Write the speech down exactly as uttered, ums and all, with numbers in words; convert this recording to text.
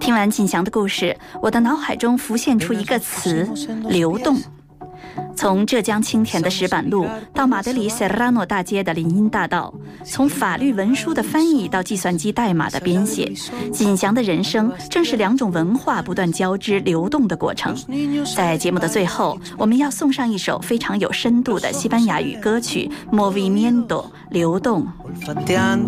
听完锦祥的故事，我的脑海中浮现出一个词：流动。从浙江青田的石板路到马德里塞拉诺大街的林荫大道，从法律文书的翻译到计算机代码的编写，锦祥的人生正是两种文化不断交织流动的过程。在节目的最后，我们要送上一首非常有深度的西班牙语歌曲《Movimiento》流动。